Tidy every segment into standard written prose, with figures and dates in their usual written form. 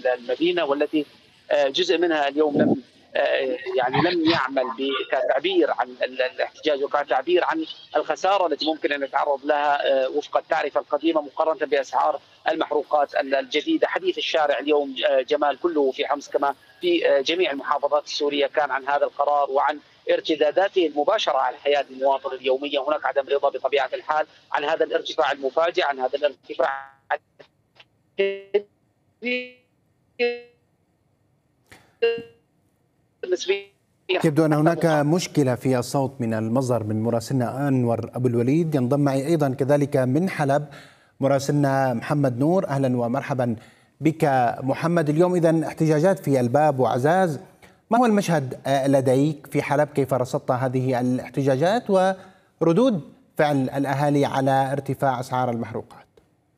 المدينة، والتي جزء منها اليوم لم يعني لم يعمل كتعبير عن الاحتجاج وكتعبير عن الخسارة التي ممكن أن يتعرض لها وفق التعرفة القديمة مقارنة بأسعار المحروقات الجديدة. حديث الشارع اليوم جمال كله في حمص كما في جميع المحافظات السورية كان عن هذا القرار وعن ارتداداته المباشرة على الحياة المواطن اليومية. هناك عدم رضا بطبيعة الحال عن هذا الارتفاع المفاجئ، عن هذا الارتفاع يبدو أن هناك مشكلة في الصوت من المصدر من مراسلنا أنور أبو الوليد. ينضم معي أيضا كذلك من حلب مراسلنا محمد نور. أهلا ومرحبا بك محمد. اليوم إذن احتجاجات في الباب وعزاز، ما هو المشهد لديك في حلب؟ كيف رصدت هذه الاحتجاجات وردود فعل الأهالي على ارتفاع أسعار المحروقات؟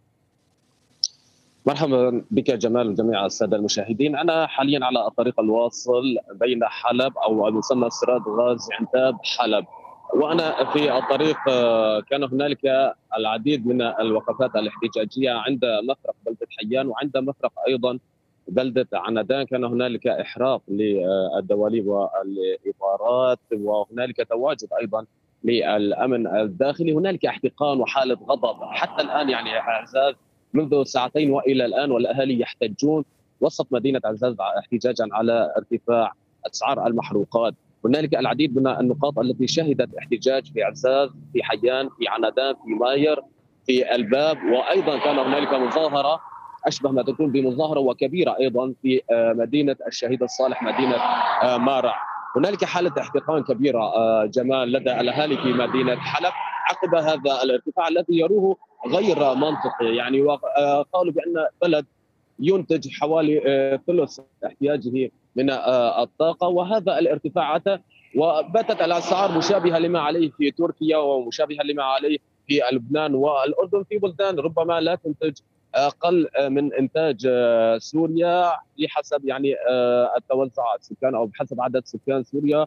مرحبا بك جمال وجميع السادة المشاهدين. أنا حاليا على الطريق الواصل بين حلب أو المسمى سراد غازي عنتاب حلب، وأنا في الطريق كان هنالك العديد من الوقفات الاحتجاجية عند مفرق بلدة حيان وعند مفرق أيضا بلدة عنادان. كان هنالك إحراق للدواليب والإطارات، وهنالك تواجد أيضا للأمن الداخلي. هنالك احتقان وحالة غضب حتى الآن، يعني عزاز منذ ساعتين والى الان والاهالي يحتجون وسط مدينه عزاز احتجاجا على ارتفاع اسعار المحروقات. هنالك العديد من النقاط التي شهدت احتجاج في عزاز، في حيان، في عنادان، في ماير، في الباب، وايضا كان هنالك مظاهره اشبه ما تكون بمظاهره وكبيره ايضا في مدينه الشهيد الصالح، مدينه مارع. هنالك حاله احتقان كبيره جمال لدى الاهالي في مدينه حلب عقب هذا الارتفاع الذي يروه غير منطقي. يعني قالوا بان بلد ينتج حوالي ثلث احتياجه من الطاقه، وهذا الارتفاع اتى وباتت الاسعار مشابهه لما عليه في تركيا ومشابهه لما عليه في لبنان والاردن، في بلدان ربما لا تنتج اقل من انتاج سوريا بحسب يعني التوزع السكان او بحسب عدد سكان سوريا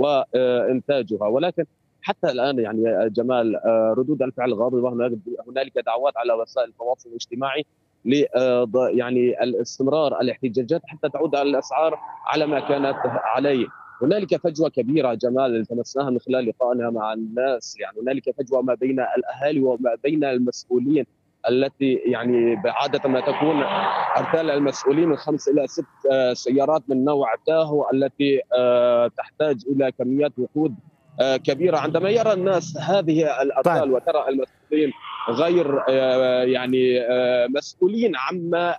وانتاجها. ولكن حتى الان يعني جمال ردود الفعل غاضبه. هنالك دعوات على وسائل التواصل الاجتماعي ل يعني الاستمرار الاحتجاجات حتى تعود الاسعار على ما كانت عليه. هنالك فجوه كبيره جمال التمسناها من خلال لقائنا مع الناس، يعني هنالك فجوه ما بين الاهالي وما بين المسؤولين التي يعني عاده ما تكون ارسال المسؤولين من 5 إلى 6 سيارات من نوع تاهو التي تحتاج الى كميات وقود كبيره. عندما يرى الناس هذه الارسال وترى المسؤولين غير يعني مسؤولين عما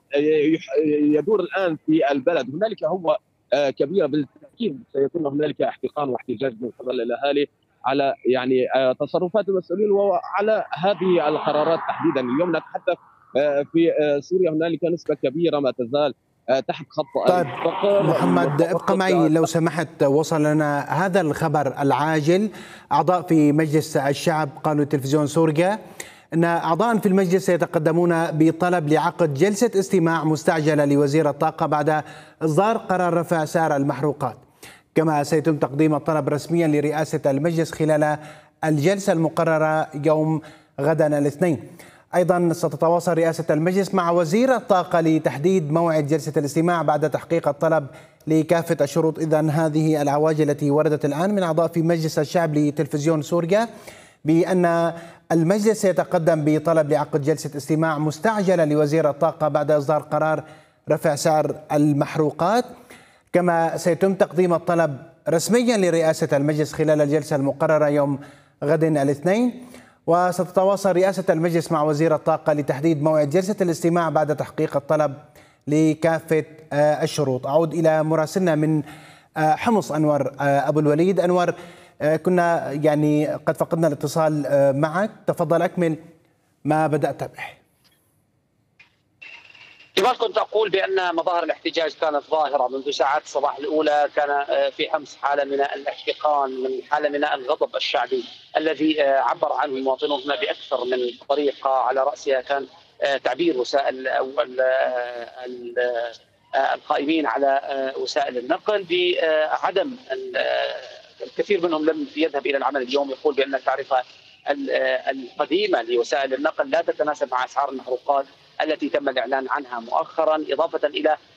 يدور الان في البلد، هنالك هو كبيره بالتاكيد سيكون هنالك احتقان واحتجاج من قبل الاهالي على يعني تصرفات المسؤولين وعلى هذه القرارات تحديدا. اليوم نتحدث في سوريا هنالك نسبه كبيره ما تزال تحت خط الفقر. محمد ابقى معي لو سمحت. وصل لنا هذا الخبر العاجل. أعضاء في مجلس الشعب قالوا لتلفزيون سوريا أن أعضاء في المجلس سيتقدمون بطلب لعقد جلسة استماع مستعجلة لوزير الطاقة بعد إصدار قرار رفع سعر المحروقات، كما سيتم تقديم الطلب رسميا لرئاسة المجلس خلال الجلسة المقررة يوم غدا الاثنين. أيضا ستتواصل رئاسة المجلس مع وزير الطاقة لتحديد موعد جلسة الاستماع بعد تحقيق الطلب لكافة الشروط. إذن هذه العواجل التي وردت الآن من أعضاء في مجلس الشعب لتلفزيون سوريا بأن المجلس سيتقدم بطلب لعقد جلسة استماع مستعجلة لوزير الطاقة بعد إصدار قرار رفع سعر المحروقات، كما سيتم تقديم الطلب رسميا لرئاسة المجلس خلال الجلسة المقررة يوم غد الاثنين. وستتواصل رئاسة المجلس مع وزير الطاقة لتحديد موعد جلسة الاستماع بعد تحقيق الطلب لكافة الشروط. أعود إلى مراسلنا من حمص أنور أبو الوليد. أنور، كنا يعني قد فقدنا الاتصال معك، تفضل أكمل ما بدأت به. كما كنت أقول بأن مظاهر الاحتجاج كانت ظاهرة منذ ساعات الصباح الأولى. كان في حمص حالة من الاحتقان، حالة من الغضب الشعبي الذي عبر عنه المواطنون هنا بأكثر من طريقة، على رأسها كان تعبير وسائل أو القائمين على وسائل النقل بعدم الكثير منهم لم يذهب إلى العمل اليوم. يقول بأن التعرفة القديمة لوسائل النقل لا تتناسب مع أسعار المحروقات التي تم الإعلان عنها مؤخرا، إضافة إلى